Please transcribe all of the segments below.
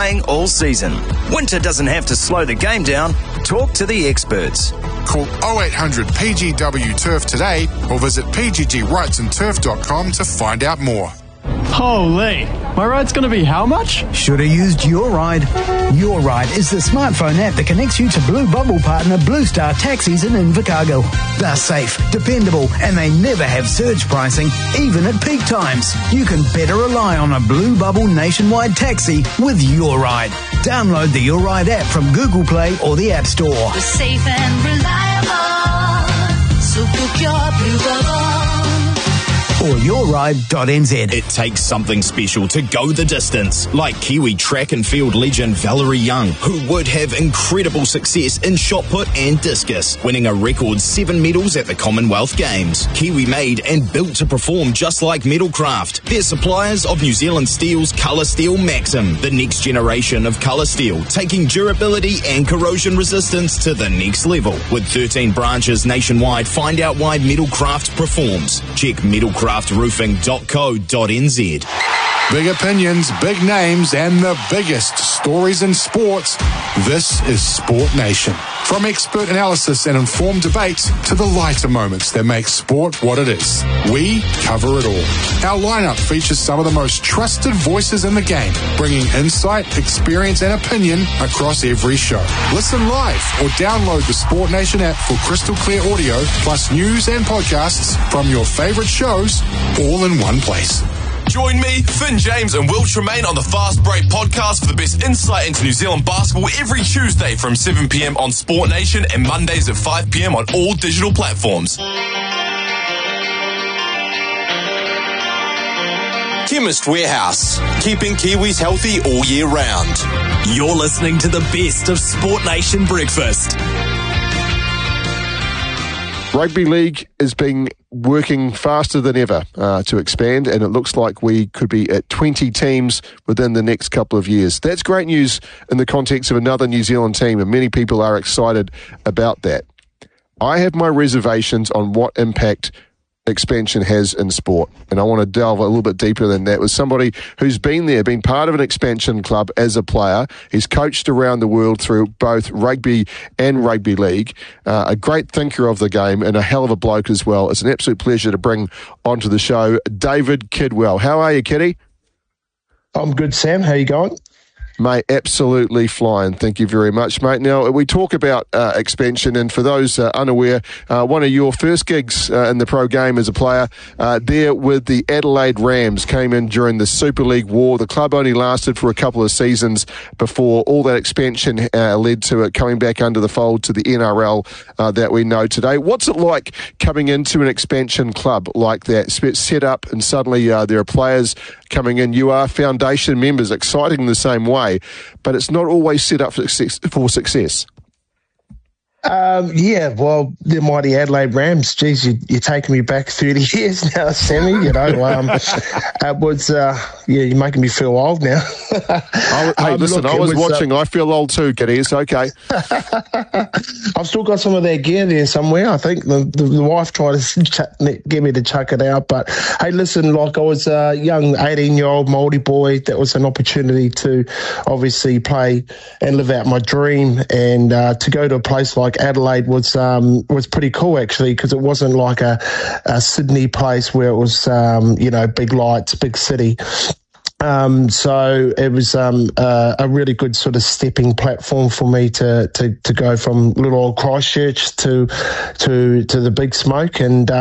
playing all season. Winter doesn't have to slow the game down. Talk to the experts. Call 0800 PGW Turf today or visit pggwrightsandturf.com to find out more. Holy, my ride's going to be how much? Should have used Your Ride. Your Ride is the smartphone app that connects you to Blue Bubble partner Blue Star Taxis in Invercargill. They're safe, dependable, and they never have surge pricing, even at peak times. You can better rely on a Blue Bubble nationwide taxi with Your Ride. Download the Your Ride app from Google Play or the App Store. We're safe and reliable, so book your Blue Bubble. Or yourride.nz. It takes something special to go the distance, like Kiwi track and field legend Valerie Young, who would have incredible success in shot put and discus, winning a record 7 medals at the Commonwealth Games. Kiwi made and built to perform just like Metalcraft. They're suppliers of New Zealand Steel's Colour Steel Maxim, the next generation of colour steel, taking durability and corrosion resistance to the next level. With 13 branches nationwide, find out why Metalcraft performs. Check metalcraftroofing.co.nz. Big opinions, big names, and the biggest stories in sports. This is Sport Nation. From expert analysis and informed debates to the lighter moments that make sport what it is, we cover it all. Our lineup features some of the most trusted voices in the game, bringing insight, experience, and opinion across every show. Listen live or download the Sport Nation app for crystal clear audio, plus news and podcasts from your favourite shows, all in one place. Join me, Finn James and Will Tremaine on the Fast Break podcast for the best insight into New Zealand basketball every Tuesday from 7 p.m. on Sport Nation and Mondays at 5 p.m. on all digital platforms. Chemist Warehouse, keeping Kiwis healthy all year round. You're listening to the best of Sport Nation Breakfast. Rugby League has been working faster than ever to expand, and it looks like we could be at 20 teams within the next couple of years. That's great news in the context of another New Zealand team, and many people are excited about that. I have my reservations on what impact expansion has in sport, and I want to delve a little bit deeper than that with somebody who's been there, been part of an expansion club as a player. He's coached around the world through both rugby and rugby league, a great thinker of the game and a hell of a bloke as well. It's an absolute pleasure to bring onto the show David Kidwell. How are you, Kiddy? I'm good, Sam. How you going? Mate, absolutely flying. Thank you very much, mate. Now, we talk about expansion, and for those unaware, one of your first gigs in the pro game as a player there with the Adelaide Rams came in during the Super League war. The club only lasted for a couple of seasons before all that expansion led to it coming back under the fold to the NRL that we know today. What's it like coming into an expansion club like that, set up, and suddenly there are players coming in? You are foundation members, exciting in the same way, but it's not always set up for success. Yeah, well, the mighty Adelaide Rams, geez, you're taking me back 30 years now, Sammy, you know. It was, you're making me feel old now. Hey, listen, I was watching. I feel old too, Kitty. It's okay. I've still got some of their gear there somewhere. I think the wife tried to get me to chuck it out. But, hey, listen, like I was a young 18-year-old Māori boy. That was an opportunity to obviously play and live out my dream, and to go to a place like Adelaide was pretty cool, actually, because it wasn't like a Sydney place where it was big lights, big city. So it was a really good sort of stepping platform for me to go from little old Christchurch to the big smoke. And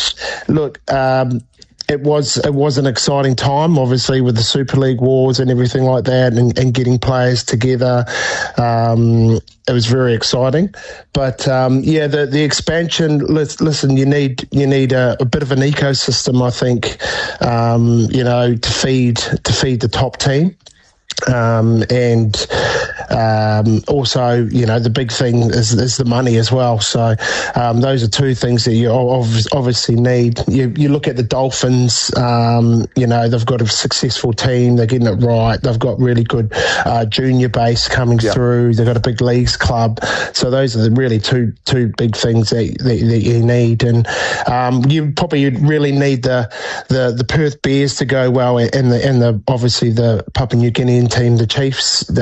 It was an exciting time, obviously, with the Super League wars and everything like that, and getting players together. It was very exciting, but the expansion. Listen, you need a bit of an ecosystem, I think, to feed the top team. Also, the big thing is the money as well. So those are two things that you obviously need. You look at the Dolphins, they've got a successful team. They're getting it right. They've got really good junior base coming through. They've got a big leagues club. So those are the really two big things that you need. And you probably really need the Perth Bears to go well, and the obviously the Papua New Guinean team, the Chiefs.